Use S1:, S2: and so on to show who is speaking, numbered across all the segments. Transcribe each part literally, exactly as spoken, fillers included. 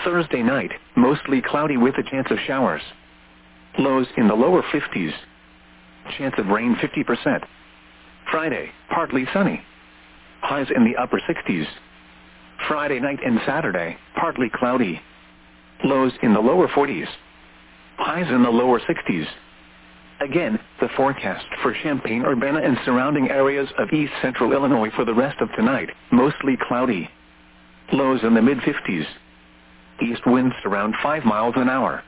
S1: Thursday night, mostly cloudy with a chance of showers. Lows in the lower fifties. Chance of rain fifty percent. Friday, partly sunny. Highs in the upper sixties. Friday night and Saturday, partly cloudy. Lows in the lower forties. Highs in the lower sixties. Again, the forecast for Champaign-Urbana and surrounding areas of east central Illinois for the rest of tonight, mostly cloudy. Lows in the mid-fifties. East winds around five miles an hour.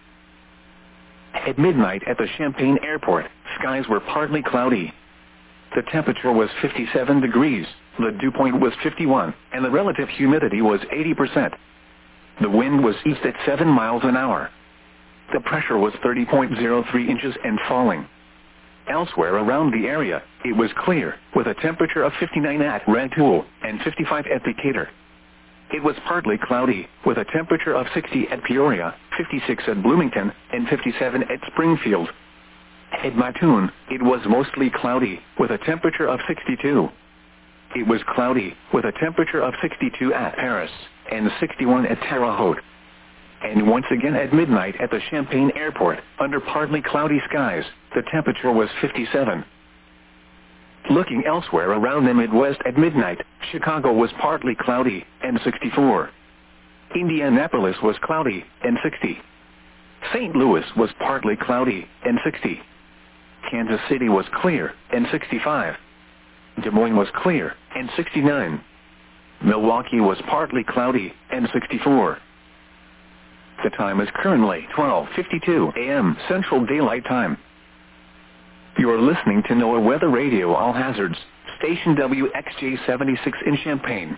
S1: At midnight at the Champaign Airport, skies were partly cloudy. The temperature was fifty-seven degrees, the dew point was fifty-one, and the relative humidity was eighty percent. The wind was east at seven miles an hour. The pressure was thirty point zero three inches and falling. Elsewhere around the area, it was clear, with a temperature of fifty-nine at Rantoul and fifty-five at Decatur. It was partly cloudy, with a temperature of sixty at Peoria, fifty-six at Bloomington, and fifty-seven at Springfield. At Mattoon, it was mostly cloudy, with a temperature of sixty-two. It was cloudy, with a temperature of sixty-two at Paris, and sixty-one at Terre Haute. And once again at midnight at the Champaign Airport, under partly cloudy skies, the temperature was fifty-seven. Looking elsewhere around the Midwest at midnight, Chicago was partly cloudy, and sixty-four. Indianapolis was cloudy, and sixty. Saint Louis was partly cloudy, and sixty. Kansas City was clear, and sixty-five. Des Moines was clear, and sixty-nine. Milwaukee was partly cloudy, and sixty-four. The time is currently twelve fifty-two a m Central Daylight Time. You are listening to NOAA Weather Radio All Hazards, station W X J seventy-six in Champaign.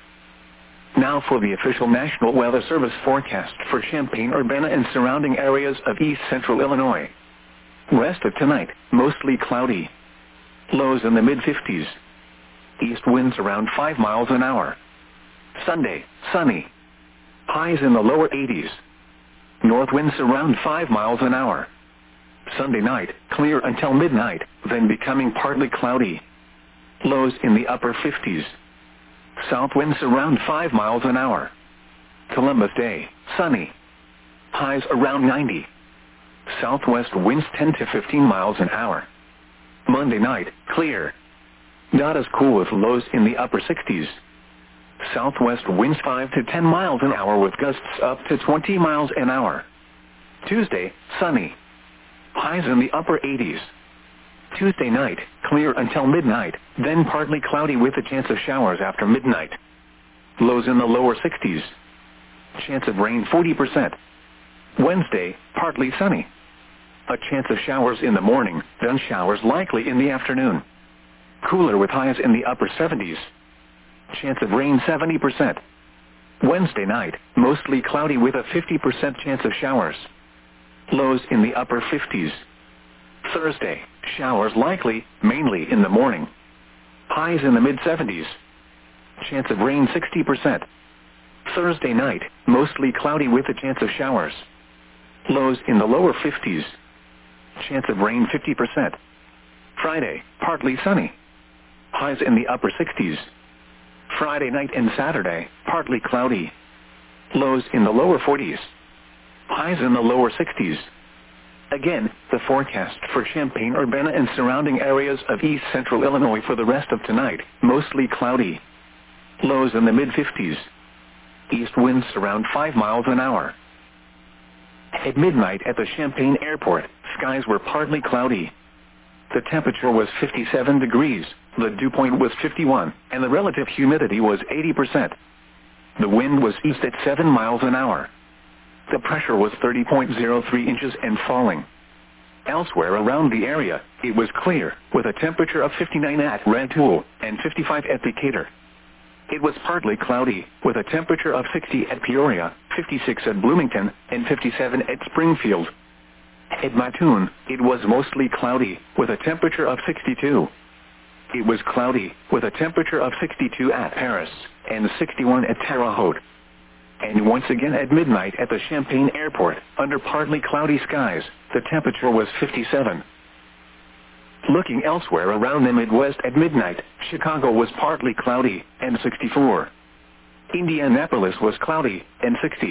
S1: Now for the official National Weather Service forecast for Champaign-Urbana and surrounding areas of east central Illinois. Rest of tonight, mostly cloudy. Lows in the mid-fifties. East winds around five miles an hour. Sunday, sunny. Highs in the lower eighties. North winds around five miles an hour. Sunday night, clear until midnight, then becoming partly cloudy. Lows in the upper fifties. South winds around five miles an hour. Columbus Day, sunny. Highs around ninety. Southwest winds ten to fifteen miles an hour. Monday night, clear. Not as cool with lows in the upper sixties. Southwest winds five to ten miles an hour with gusts up to twenty miles an hour. Tuesday, sunny. Highs in the upper eighties. Tuesday night, clear until midnight, then partly cloudy with a chance of showers after midnight. Lows in the lower sixties. Chance of rain forty percent. Wednesday, partly sunny. A chance of showers in the morning, then showers likely in the afternoon. Cooler with highs in the upper seventies. Chance of rain seventy percent. Wednesday night, mostly cloudy with a fifty percent chance of showers. Lows in the upper fifties. Thursday, showers likely, mainly in the morning. Highs in the mid-seventies. Chance of rain sixty percent. Thursday night, mostly cloudy with a chance of showers. Lows in the lower fifties. Chance of rain fifty percent. Friday, partly sunny. Highs in the upper sixties. Friday night and Saturday, partly cloudy. Lows in the lower forties. Highs in the lower sixties. Again, the forecast for Champaign-Urbana and surrounding areas of east central Illinois for the rest of tonight, mostly cloudy. Lows in the mid-fifties. East winds around five miles an hour. At midnight at the Champaign Airport, skies were partly cloudy. The temperature was fifty-seven degrees, the dew point was fifty-one, and the relative humidity was eighty percent. The wind was east at seven miles an hour. The pressure was thirty point zero three inches and falling. Elsewhere around the area, it was clear, with a temperature of fifty-nine at Rantoul and fifty-five at Decatur. It was partly cloudy, with a temperature of sixty at Peoria, fifty-six at Bloomington, and fifty-seven at Springfield. At Mattoon, it was mostly cloudy, with a temperature of sixty-two. It was cloudy, with a temperature of sixty-two at Paris, and sixty-one at Terre Haute. And once again at midnight at the Champaign Airport, under partly cloudy skies, the temperature was fifty-seven. Looking elsewhere around the Midwest at midnight, Chicago was partly cloudy, and sixty-four. Indianapolis was cloudy, and sixty.